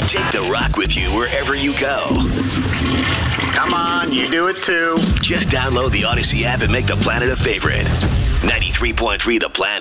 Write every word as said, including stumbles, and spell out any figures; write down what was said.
Take the rock with you wherever you go. Come on, you do it too. Just download the Odyssey app and make the planet a favorite. ninety-three point three The Planet.